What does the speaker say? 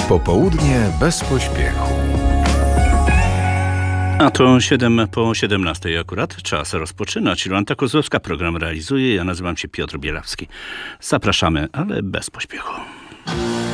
Popołudnie bez pośpiechu. A to 7 po 17 akurat. Czas rozpoczynać. Jolanta Kozłowska program realizuje. Ja nazywam się Piotr Bielawski. Zapraszamy, ale bez pośpiechu.